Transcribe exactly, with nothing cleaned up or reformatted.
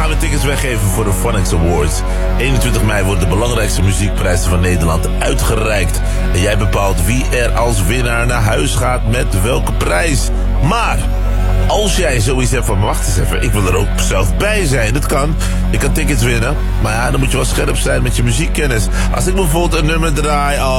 we tickets weggeven voor de Phonics Awards. eenentwintig mei worden de belangrijkste muziekprijzen van Nederland uitgereikt. En jij bepaalt wie er als winnaar naar huis gaat met welke prijs. Maar als jij zoiets hebt van, wacht eens even, ik wil er ook zelf bij zijn. Dat kan. Je kan tickets winnen. Maar ja, dan moet je wel scherp zijn met je muziekkennis. Als ik bijvoorbeeld een nummer draai als